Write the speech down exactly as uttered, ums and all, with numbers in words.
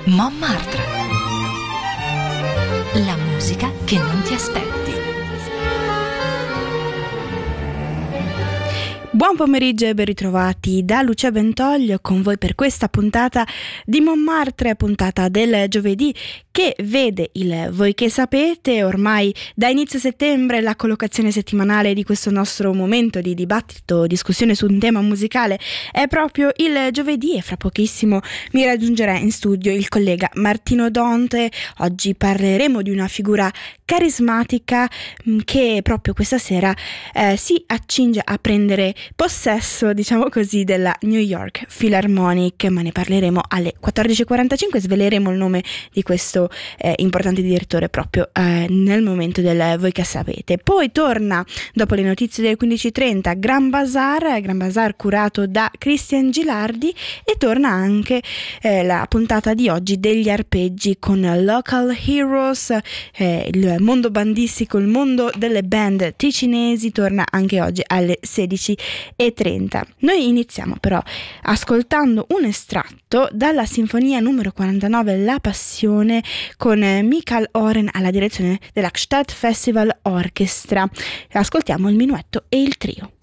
Montmartre. La musica che non ti aspetti. Buon pomeriggio e ben ritrovati da Lucia Bentoglio con voi per questa puntata di Montmartre, puntata del giovedì che vede il Voi che sapete. Ormai da inizio settembre la collocazione settimanale di questo nostro momento di dibattito, discussione su un tema musicale è proprio il giovedì e fra pochissimo mi raggiungerà in studio il collega Martino Donte. Oggi parleremo di una figura carismatica che proprio questa sera eh, si accinge a prendere possesso, diciamo così, della New York Philharmonic, ma ne parleremo alle quattordici e quarantacinque. Sveleremo il nome di questo eh, importante direttore proprio eh, nel momento del Voi che sapete. Poi torna, dopo le notizie delle quindici e trenta, Grand Bazar, Grand Bazar curato da Christian Gilardi, e torna anche eh, la puntata di oggi degli arpeggi con Local Heroes, eh, il mondo bandistico, il mondo delle band ticinesi torna anche oggi alle sedici e trenta. Noi iniziamo però ascoltando un estratto dalla sinfonia numero quarantanove La Passione con Michael Oren alla direzione della Gstaad Festival Orchestra. Ascoltiamo il minuetto e il trio.